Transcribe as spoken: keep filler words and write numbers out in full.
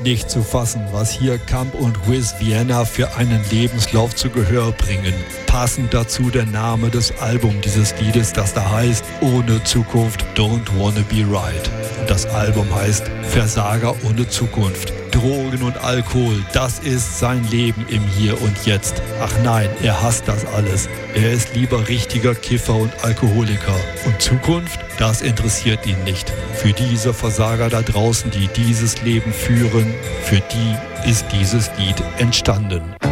Nicht zu fassen, was hier Camp und Wiz Vienna für einen Lebenslauf zu Gehör bringen. Passend dazu der Name des Albums dieses Liedes, das da heißt Ohne Zukunft, Don't Wanna Be Right. Und das Album heißt Versager ohne Zukunft. Drogen und Alkohol, das ist sein Leben im Hier und Jetzt. Ach nein, er hasst das alles. Er ist lieber richtiger Kiffer und Alkoholiker. Und Zukunft, das interessiert ihn nicht. Für diese Versager da draußen, die dieses Leben führen, für die ist dieses Lied entstanden.